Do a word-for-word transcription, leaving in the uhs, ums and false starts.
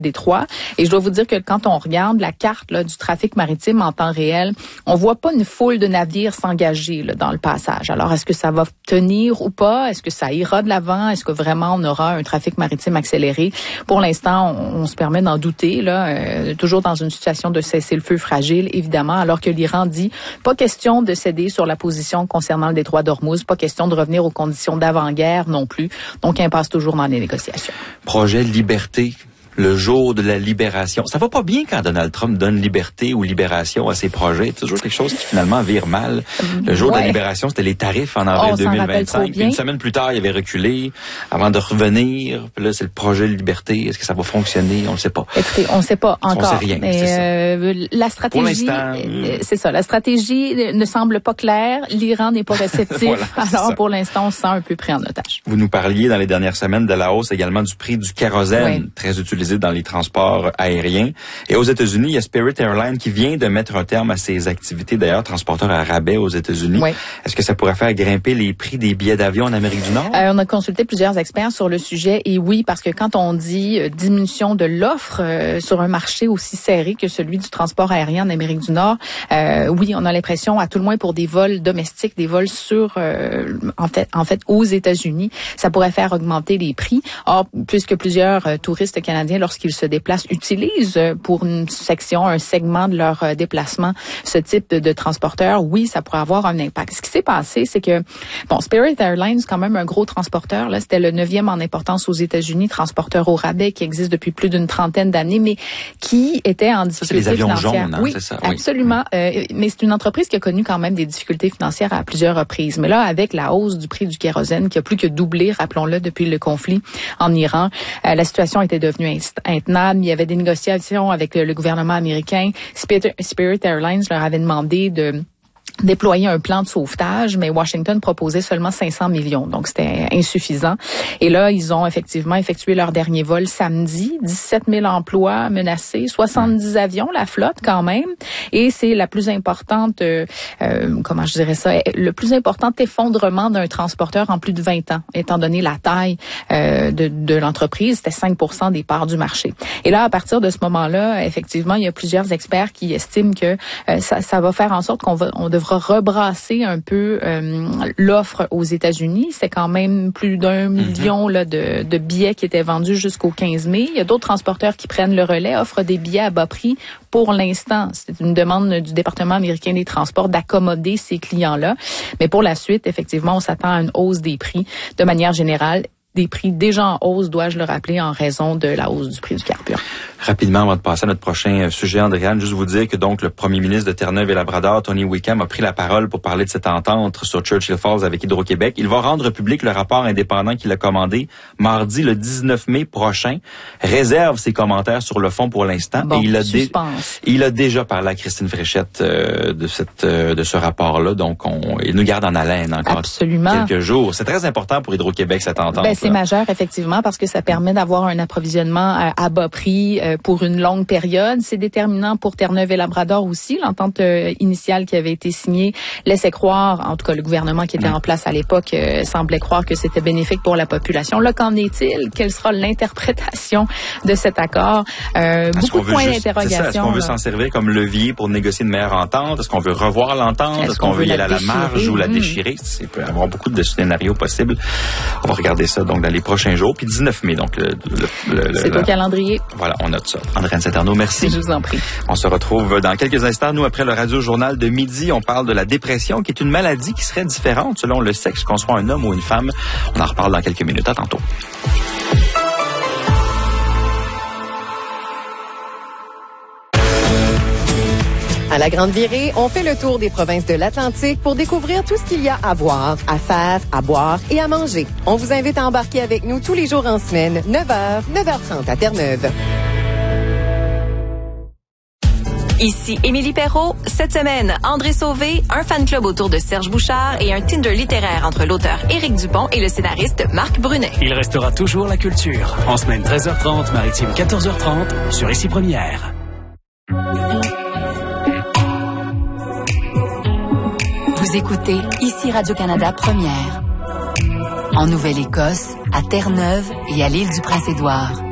Détroit. Et je dois vous dire que quand on regarde la carte là, du trafic maritime en temps réel, on voit pas une foule de navires s'engager là, dans le passage. Alors, est-ce que ça va tenir ou pas? Est-ce que ça ira de l'avant? Est-ce que vraiment on aura un trafic maritime accéléré? Pour l'instant, on, on se permet d'en douter, là, euh, toujours dans une situation de cessez-le-feu fragile, évidemment, alors que l'Iran dit pas question de céder sur la position concernant le détroit d'Ormuz, pas question de revenir aux conditions d'avant-guerre non plus. Donc, impasse toujours dans les négociations. Projet liberté. Le jour de la libération. Ça va pas bien quand Donald Trump donne liberté ou libération à ses projets. C'est toujours quelque chose qui finalement vire mal. Le jour ouais. de la libération, c'était les tarifs en avril deux mille vingt-cinq. Puis une semaine plus tard, il avait reculé avant de revenir. Puis là, c'est le projet de liberté. Est-ce que ça va fonctionner? On le sait pas. Écoutez, on sait pas encore. On sait rien. Mais c'est euh, la stratégie, euh, c'est ça. La stratégie ne semble pas claire. L'Iran n'est pas réceptif. voilà, Alors, ça. pour l'instant, on se sent un peu pris en otage. Vous nous parliez dans les dernières semaines de la hausse également du prix du kérosène, ouais. très utilisé dans les transports aériens. Et aux États-Unis, il y a Spirit Airlines qui vient de mettre un terme à ses activités, d'ailleurs, transporteur à rabais aux États-Unis. Oui. Est-ce que ça pourrait faire grimper les prix des billets d'avion en Amérique du Nord? Euh, on a consulté plusieurs experts sur le sujet et oui, parce que quand on dit euh, diminution de l'offre euh, sur un marché aussi serré que celui du transport aérien en Amérique du Nord, euh, oui, on a l'impression, à tout le moins pour des vols domestiques, des vols sur, euh, en fait, en fait, aux États-Unis, ça pourrait faire augmenter les prix. Or, puisque plusieurs euh, touristes canadiens, lorsqu'ils se déplacent, utilisent pour une section, un segment de leur euh, déplacement, ce type de, de transporteur, oui, ça pourrait avoir un impact. Ce qui s'est passé, c'est que, bon, Spirit Airlines, c'est quand même un gros transporteur, là, c'était le neuvième en importance aux États-Unis, transporteur au rabais qui existe depuis plus d'une trentaine d'années, mais qui était en difficulté ça, c'est les avions financière. jaunes, hein, oui, c'est ça, absolument. Oui. Euh, mais c'est une entreprise qui a connu quand même des difficultés financières à plusieurs reprises. Mais là, avec la hausse du prix du kérosène, qui a plus que doublé, rappelons-le, depuis le conflit en Iran, euh, la situation était devenue intenable. Il y avait des négociations avec le, le gouvernement américain. Spirit, Spirit Airlines leur avait demandé de déployer un plan de sauvetage, mais Washington proposait seulement cinq cents millions, donc c'était insuffisant. Et là, ils ont effectivement effectué leur dernier vol samedi, dix-sept mille emplois menacés, soixante-dix avions, la flotte quand même, et c'est la plus importante, euh, euh, comment je dirais ça, le plus important effondrement d'un transporteur en plus de vingt ans, étant donné la taille euh, de, de l'entreprise, c'était cinq pour cent des parts du marché. Et là, à partir de ce moment-là, effectivement, il y a plusieurs experts qui estiment que euh, ça, ça va faire en sorte qu'on va, on devra rebrasser un peu euh, l'offre aux États-Unis. C'est quand même plus d'un million là, de, de billets qui étaient vendus jusqu'au quinze mai. Il y a d'autres transporteurs qui prennent le relais, offrent des billets à bas prix pour l'instant. C'est une demande du département américain des transports d'accommoder ces clients-là. Mais pour la suite, effectivement, on s'attend à une hausse des prix de manière générale. Des prix déjà en hausse, dois-je le rappeler, en raison de la hausse du prix du carburant. Rapidement, avant de passer à notre prochain sujet, Andréane, juste vous dire que donc le premier ministre de Terre-Neuve et Labrador, Tony Wickham, a pris la parole pour parler de cette entente sur Churchill Falls avec Hydro-Québec. Il va rendre public le rapport indépendant qu'il a commandé mardi le dix-neuf mai prochain. Réserve ses commentaires sur le fond pour l'instant. Bon, et il a, dé- suspense. il a déjà parlé à Christine Fréchette euh, de cette euh, de ce rapport-là. Donc, on, il nous garde en haleine encore Absolument. quelques jours. C'est très important pour Hydro-Québec, cette entente. Ben, c'est majeur, effectivement, parce que ça permet d'avoir un approvisionnement à, à bas prix euh, pour une longue période. C'est déterminant pour Terre-Neuve et Labrador aussi. L'entente euh, initiale qui avait été signée laissait croire, en tout cas le gouvernement qui était mmh. en place à l'époque euh, semblait croire que c'était bénéfique pour la population. Là, qu'en est-il? Quelle sera l'interprétation de cet accord? Euh, beaucoup de points d'interrogation. Est-ce qu'on veut s'en servir comme levier pour négocier une meilleure entente? Est-ce qu'on veut revoir l'entente? Est-ce, Est-ce qu'on, qu'on veut y aller à la marge ou la mmh. déchirer? Il peut y avoir beaucoup de scénarios possibles. On va regarder ça donc dans les prochains jours. Puis dix-neuf mai, donc le, le, le, c'est le, au calendrier. Voilà, on note ça. Andréane Saint-Arnaud, merci. Je vous en prie. On se retrouve dans quelques instants. Nous, après le radio-journal de midi, on parle de la dépression, qui est une maladie qui serait différente selon le sexe, qu'on soit un homme ou une femme. On en reparle dans quelques minutes. À tantôt. À la Grande Virée, on fait le tour des provinces de l'Atlantique pour découvrir tout ce qu'il y a à voir, à faire, à boire et à manger. On vous invite à embarquer avec nous tous les jours en semaine, neuf heures, neuf heures trente à Terre-Neuve. Ici Émilie Perrault. Cette semaine, André Sauvé, un fan club autour de Serge Bouchard et un Tinder littéraire entre l'auteur Éric Dupont et le scénariste Marc Brunet. Il restera toujours la culture. En semaine treize heures trente, maritime quatorze heures trente, sur Ici Première. Vous écoutez Ici Radio-Canada Première. En Nouvelle-Écosse, à Terre-Neuve et à l'île du Prince-Édouard.